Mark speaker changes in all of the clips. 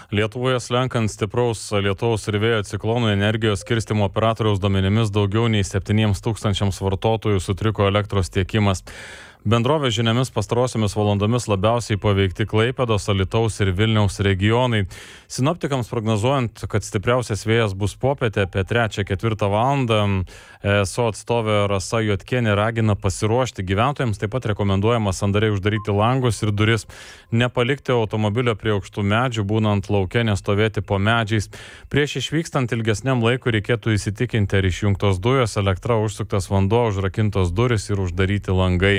Speaker 1: Lietuvoje slenkant stipraus lietaus ir vėjo ciklonų energijos skirstymo operatoriaus duomenimis daugiau nei 7,000 vartotojų sutriko elektros tiekimas. Bendrovės žiniomis pastarosiomis valandomis labiausiai paveikti Klaipėdos, Alytaus ir Vilniaus regionai. Sinoptikams prognozuojant, kad stipriausias vėjas bus popietę apie 3-4 valandą, ESO atstovė Rasa Juodkienė ragina pasiruošti gyventojams, taip pat rekomenduojama sandariai uždaryti langus ir duris, nepalikti automobilio prie aukštų medžių, būnant lauke nestovėti po medžiais. Prieš išvykstant ilgesniam laikui reikėtų įsitikinti, ar išjungtos dujos, elektra, užsuktas vanduo, užrakintos duris ir uždaryti langai.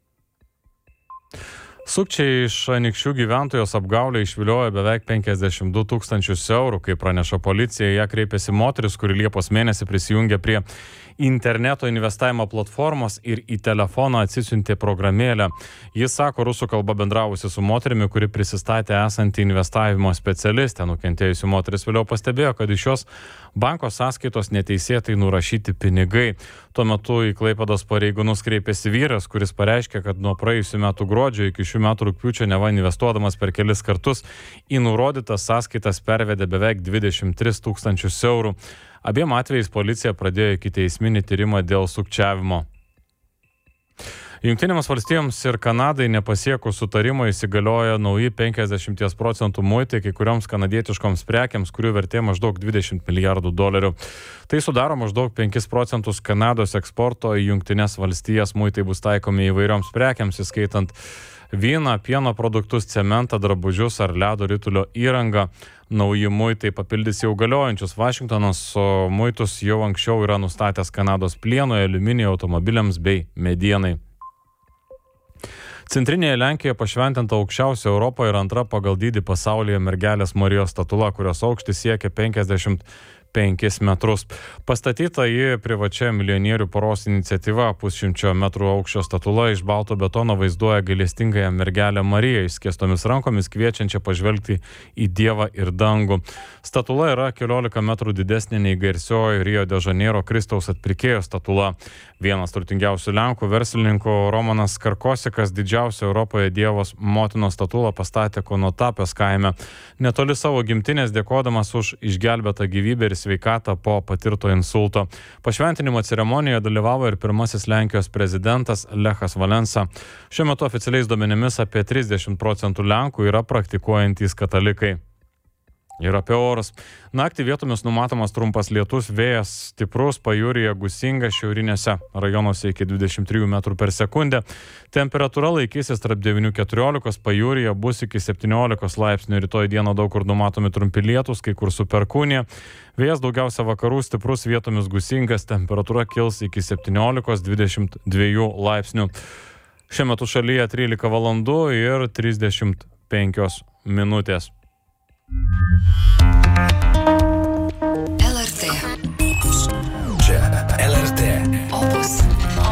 Speaker 1: Sukčiai iš Anykščių gyventojos apgaulę išviliojo beveik 52 000 eurų, kaip praneša policija. Ją kreipėsi moteris, kuri Liepos mėnesį prisijungė prie interneto investavimo platformos ir į telefoną atsisiuntė programėlę. Jis sako, rusų kalba bendravusi su moterimi, kuri prisistatė esanti investavimo specialistė. Nukentėjusi moteris vėliau pastebėjo, kad iš jos banko sąskaitos neteisėtai nurašyti pinigai. Tuo metu į Klaipėdos pareigūnus kreipėsi vyras, kuris pareiškė, kad nuo praėjusių metų gruodžio iki šių metų rugpjūčio neva investuodamas per kelis kartus į nurodytas sąskaitas pervedė beveik 23 000 eurų. Abiem atvejais policija pradėjo ikiteisminį tyrimą dėl sukčiavimo. Jungtinėms valstijoms ir Kanadai nepasiekus sutarimo įsigalioja nauji 50% muitai kai kurioms kanadietiškoms prekiams, kurių vertė maždaug $20 milijardų. Tai sudaro maždaug 5% Kanados eksporto į Jungtinės valstijas. Muitai bus taikomi įvairioms prekiams, įskaitant vyną, pieno produktus, cementą, drabužius ar ledo ritulio įrangą. Nauji muitai papildys jau galiojančius. Vašingtonas muitus jau anksčiau yra nustatęs Kanados plienui, aliuminijui, automobiliams bei medienai. Centrinėje Lenkijoje pašventinta aukščiausia Europoje ir antra pagal dydį pasaulyje mergelės Marijos statula, kurios aukštis siekia 55 metrus. Pastatyta ji privačia milijonierių poros iniciatyva. 100 metrų aukščio statula iš balto betono vaizduoja gailestingąją mergelę Mariją, išskėstomis rankomis kviečiančią pažvelgti į Dievą ir dangų. Statula yra 14 metrų didesnė nei garsioji Rio de Janeiro Kristaus atpirkėjo statula. Vienas turtingiausių Lenkų verslininkų Romanas Karkosikas didžiausią Europoje Dievos motinos statulą pastatė Konotapės kaime. Netoli savo gimtinės, dėkodamas už išgelbėtą gyvybę ir sveikatą po patirto insulto. Pašventinimo ceremonijoje dalyvavo ir pirmasis Lenkijos prezidentas Lechas Valensa. Šiuo metu oficialiais duomenimis apie 30% Lenkų yra praktikuojantys katalikai. Ir apie orus. Naktį vietomis numatomas trumpas lietus, vėjas stiprus, pajūryje gūsingas, šiaurinėse rajonuose iki 23 metrų per sekundę. Temperatūra laikysis tarp 9-14, pajūryje bus iki 17 laipsnių. Rytoj dieną daug kur numatomi trumpi lietus, kai kur su perkūnija. Vėjas daugiausia vakarų stiprus, vietomis gūsingas, temperatūra kils iki 17-22 laipsnių. Šiuo metu šalyje 13 valandų ir 35 minutės.